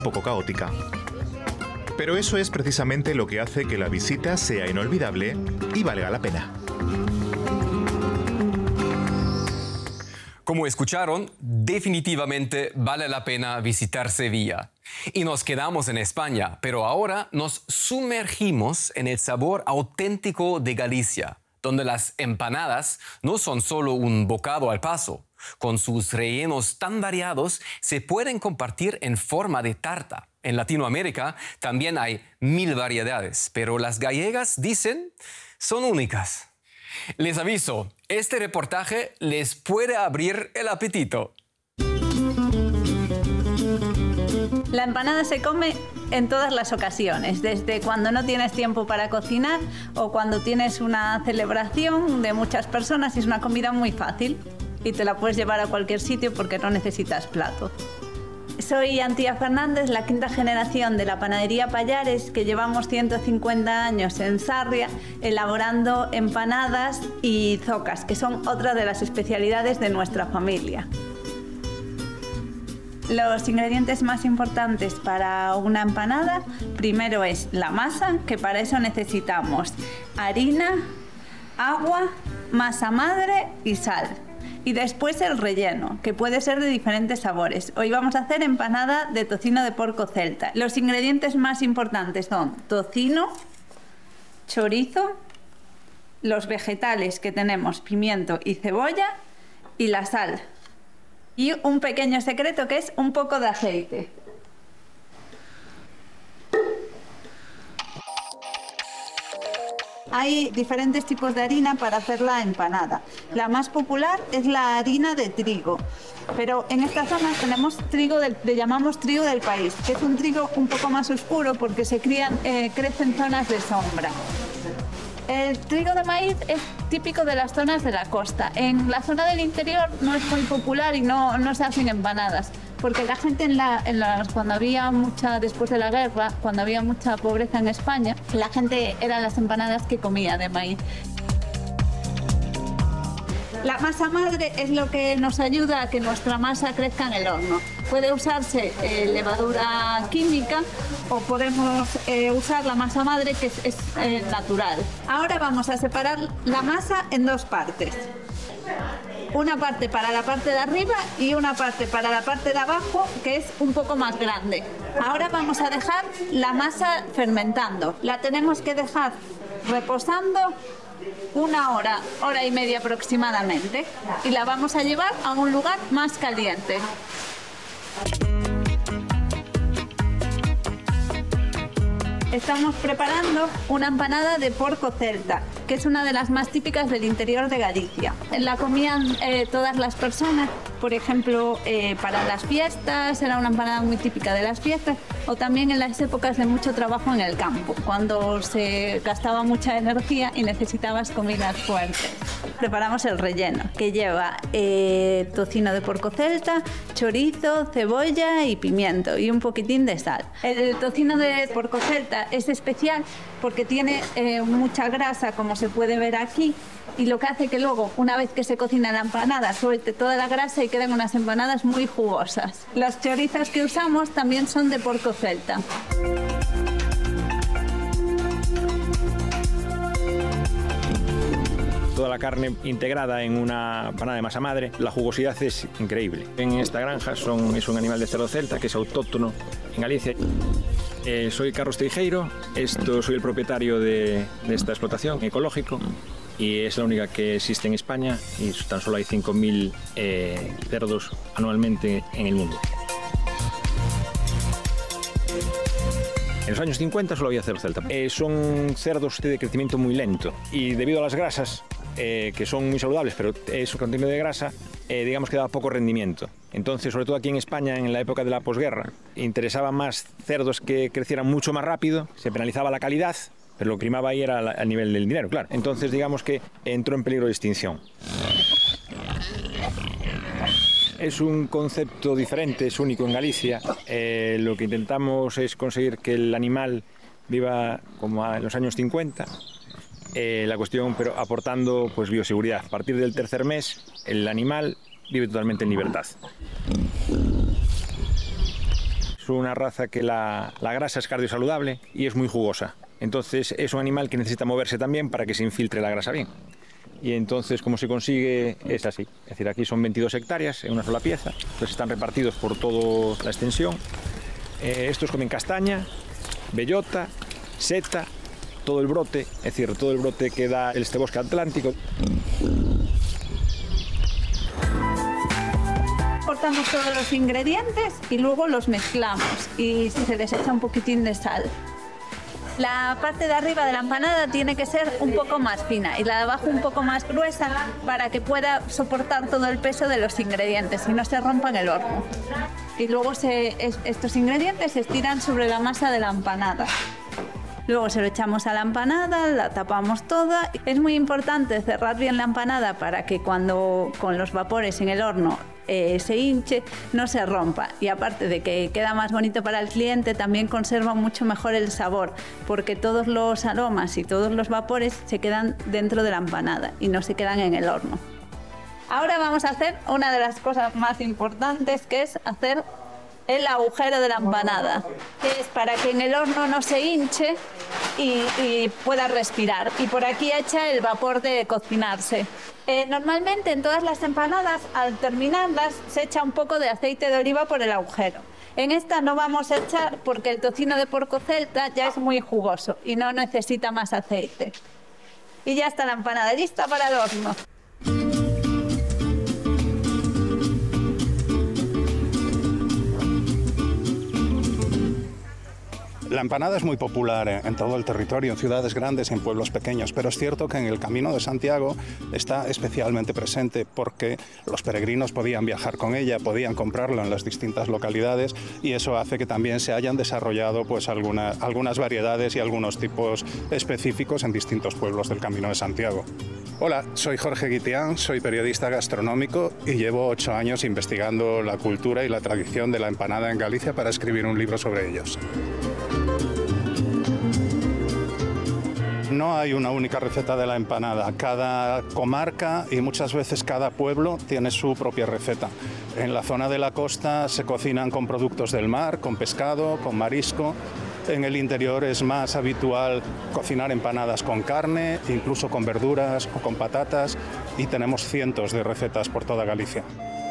poco caótica. Pero eso es precisamente lo que hace que la visita sea inolvidable y valga la pena. Como escucharon, definitivamente vale la pena visitar Sevilla. Y nos quedamos en España, pero ahora nos sumergimos en el sabor auténtico de Galicia, donde las empanadas no son solo un bocado al paso. Con sus rellenos tan variados, se pueden compartir en forma de tarta. En Latinoamérica también hay 1000 variedades, pero las gallegas, dicen, son únicas. Les aviso, este reportaje les puede abrir el apetito. La empanada se come en todas las ocasiones, desde cuando no tienes tiempo para cocinar o cuando tienes una celebración de muchas personas y es una comida muy fácil y te la puedes llevar a cualquier sitio porque no necesitas plato. Soy Antía Fernández, la quinta generación de la panadería Pallares, que llevamos 150 años en Sarria elaborando empanadas y zocas, que son otra de las especialidades de nuestra familia. Los ingredientes más importantes para una empanada, primero es la masa, que para eso necesitamos harina, agua, masa madre y sal. Y después el relleno, que puede ser de diferentes sabores. Hoy vamos a hacer empanada de tocino de porco celta. Los ingredientes más importantes son tocino, chorizo, los vegetales que tenemos, pimiento y cebolla, y la sal. Y un pequeño secreto que es un poco de aceite. Hay diferentes tipos de harina para hacer la empanada. La más popular es la harina de trigo, pero en esta zona tenemos trigo, le llamamos trigo del país, que es un trigo un poco más oscuro porque crece en zonas de sombra. El trigo de maíz es típico de las zonas de la costa. En la zona del interior no es muy popular y no se hacen empanadas, porque la gente cuando había después de la guerra, cuando había mucha pobreza en España, la gente eran las empanadas que comía de maíz. La masa madre es lo que nos ayuda a que nuestra masa crezca en el horno. Puede usarse levadura química o podemos usar la masa madre, que es natural. Ahora vamos a separar la masa en dos partes. Una parte para la parte de arriba y una parte para la parte de abajo, que es un poco más grande. Ahora vamos a dejar la masa fermentando. La tenemos que dejar reposando una hora, hora y media aproximadamente, y la vamos a llevar a un lugar más caliente. Estamos preparando una empanada de porco celta, que es una de las más típicas del interior de Galicia. La comían todas las personas, por ejemplo, para las fiestas, era una empanada muy típica de las fiestas, o también en las épocas de mucho trabajo en el campo, cuando se gastaba mucha energía y necesitabas comidas fuertes. Preparamos el relleno, que lleva tocino de porco celta, chorizo, cebolla y pimiento, y un poquitín de sal. El tocino de porco celta es especial porque tiene mucha grasa, como se puede ver aquí, y lo que hace que luego, una vez que se cocina la empanada, suelte toda la grasa y queden unas empanadas muy jugosas. Los chorizos que usamos también son de porco celta. Toda la carne integrada en una empanada de masa madre, la jugosidad es increíble. En esta granja es un animal de cerdo celta que es autóctono en Galicia. Soy Carlos Teijeiro, soy el propietario de esta explotación ecológico y es la única que existe en España y tan solo hay 5.000 cerdos anualmente en el mundo. En los años 50 solo había cerdo celta. Son cerdos de crecimiento muy lento y debido a las grasas, que son muy saludables, pero su contenido de grasa, digamos que daba poco rendimiento. Entonces, sobre todo aquí en España, en la época de la posguerra, interesaban más cerdos que crecieran mucho más rápido, se penalizaba la calidad, pero lo que primaba ahí era el nivel del dinero, claro. Entonces, digamos que entró en peligro de extinción. Es un concepto diferente, es único en Galicia. Lo que intentamos es conseguir que el animal viva como en los años 50. La cuestión, pero aportando pues bioseguridad. A partir del tercer mes, el animal vive totalmente en libertad. Es una raza que la grasa es cardiosaludable y es muy jugosa. Entonces es un animal que necesita moverse también para que se infiltre la grasa bien. Y entonces, ¿cómo se consigue? Es así. Es decir, aquí son 22 hectáreas en una sola pieza. Entonces están repartidos por toda la extensión. Estos comen castaña, bellota, seta, todo el brote. Es decir, todo el brote que da este bosque atlántico. Cortamos todos los ingredientes y luego los mezclamos y se les echa un poquitín de sal. La parte de arriba de la empanada tiene que ser un poco más fina y la de abajo un poco más gruesa para que pueda soportar todo el peso de los ingredientes y no se rompa en el horno. Y luego estos ingredientes se estiran sobre la masa de la empanada. Luego se lo echamos a la empanada, la tapamos toda. Es muy importante cerrar bien la empanada para que cuando con los vapores en el horno se hinche, no se rompa. Y aparte de que queda más bonito para el cliente, también conserva mucho mejor el sabor, porque todos los aromas y todos los vapores se quedan dentro de la empanada y no se quedan en el horno. Ahora vamos a hacer una de las cosas más importantes, que es hacer el agujero de la empanada, que es para que en el horno no se hinche y pueda respirar. Y por aquí echa el vapor de cocinarse. Normalmente en todas las empanadas, al terminarlas, se echa un poco de aceite de oliva por el agujero. En esta no vamos a echar porque el tocino de porco celta ya es muy jugoso y no necesita más aceite. Y ya está la empanada lista para el horno. La empanada es muy popular en todo el territorio, en ciudades grandes y en pueblos pequeños, pero es cierto que en el Camino de Santiago está especialmente presente porque los peregrinos podían viajar con ella, podían comprarlo en las distintas localidades y eso hace que también se hayan desarrollado pues, algunas variedades y algunos tipos específicos en distintos pueblos del Camino de Santiago. Hola, soy Jorge Guitián, soy periodista gastronómico y llevo 8 años investigando la cultura y la tradición de la empanada en Galicia para escribir un libro sobre ellos. No hay una única receta de la empanada. Cada comarca y muchas veces cada pueblo tiene su propia receta. En la zona de la costa se cocinan con productos del mar, con pescado, con marisco. En el interior es más habitual cocinar empanadas con carne, incluso con verduras o con patatas, y tenemos cientos de recetas por toda Galicia.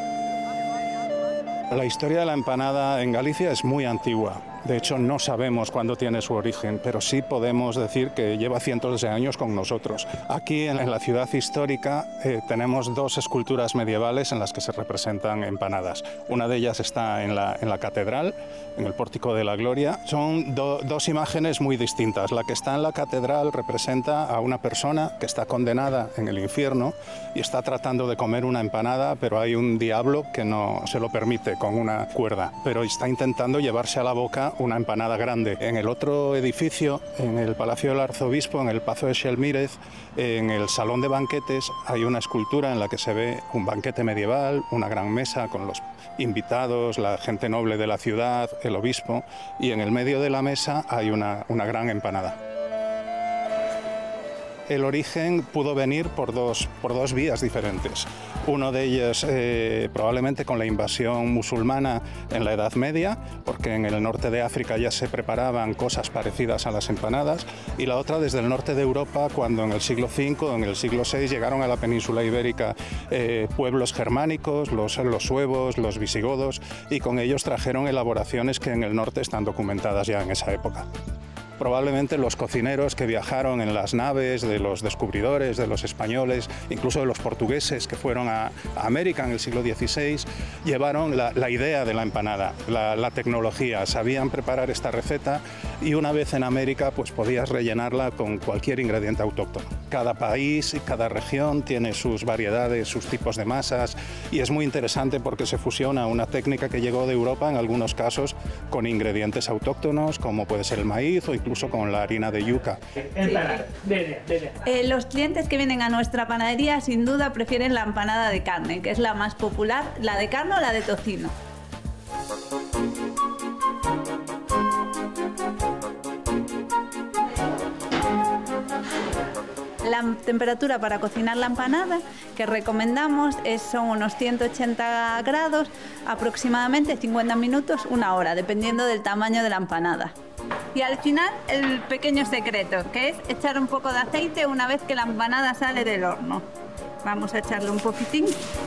La historia de la empanada en Galicia es muy antigua. De hecho, no sabemos cuándo tiene su origen, pero sí podemos decir que lleva cientos de años con nosotros. Aquí, en la ciudad histórica, tenemos 2 esculturas medievales en las que se representan empanadas. Una de ellas está en la catedral, en el Pórtico de la Gloria. Son dos imágenes muy distintas. La que está en la catedral representa a una persona que está condenada en el infierno y está tratando de comer una empanada, pero hay un diablo que no se lo permite con una cuerda, pero está intentando llevarse a la boca una empanada grande. En el otro edificio, en el Palacio del Arzobispo, en el Pazo de Xelmírez, en el Salón de Banquetes, hay una escultura en la que se ve un banquete medieval, una gran mesa con los invitados, la gente noble de la ciudad, el obispo, y en el medio de la mesa hay una gran empanada. El origen pudo venir por dos vías diferentes. Uno de ellos probablemente con la invasión musulmana en la Edad Media, porque en el norte de África ya se preparaban cosas parecidas a las empanadas, y la otra desde el norte de Europa, cuando en el siglo V o en el siglo VI llegaron a la península ibérica pueblos germánicos, los suevos, los visigodos, y con ellos trajeron elaboraciones que en el norte están documentadas ya en esa época. Probablemente los cocineros que viajaron en las naves de los descubridores, de los españoles, incluso de los portugueses que fueron a América en el siglo XVI, llevaron la idea de la empanada, la tecnología, sabían preparar esta receta y una vez en América pues podías rellenarla con cualquier ingrediente autóctono. Cada país y cada región tiene sus variedades, sus tipos de masas y es muy interesante porque se fusiona una técnica que llegó de Europa en algunos casos con ingredientes autóctonos como puede ser el maíz o incluso con la harina de yuca. Los clientes que vienen a nuestra panadería sin duda prefieren la empanada de carne, que es la más popular, la de carne o la de tocino. La temperatura para cocinar la empanada que recomendamos son unos 180 grados, aproximadamente 50 minutos, una hora, dependiendo del tamaño de la empanada. Y al final, el pequeño secreto, que es echar un poco de aceite una vez que la empanada sale del horno. Vamos a echarle un poquitín.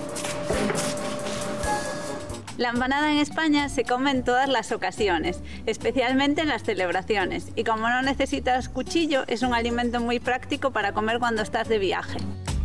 La empanada en España se come en todas las ocasiones, especialmente en las celebraciones. Y como no necesitas cuchillo, es un alimento muy práctico para comer cuando estás de viaje.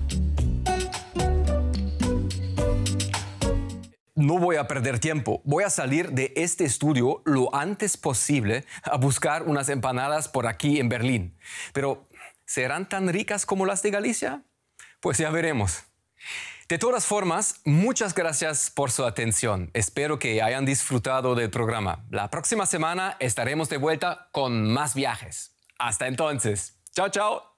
No voy a perder tiempo. Voy a salir de este estudio lo antes posible a buscar unas empanadas por aquí en Berlín. Pero, ¿serán tan ricas como las de Galicia? Pues ya veremos. De todas formas, muchas gracias por su atención. Espero que hayan disfrutado del programa. La próxima semana estaremos de vuelta con más viajes. Hasta entonces. Chao, chao.